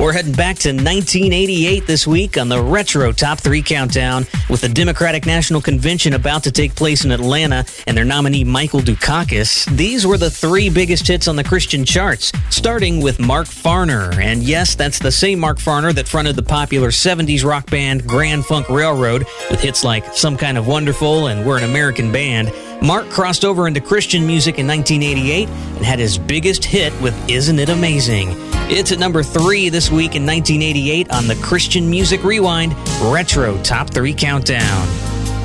We're heading back to 1988 this week on the Retro Top 3 Countdown, with the Democratic National Convention about to take place in Atlanta and their nominee Michael Dukakis. These were the three biggest hits on the Christian charts, starting with Mark Farner. And yes, that's the same Mark Farner that fronted the popular 70s rock band Grand Funk Railroad with hits like Some Kind of Wonderful and We're an American Band. Mark crossed over into Christian music in 1988 and had his biggest hit with Isn't It Amazing? It's at number 3 this week in 1988 on the Christian Music Rewind Retro Top 3 Countdown.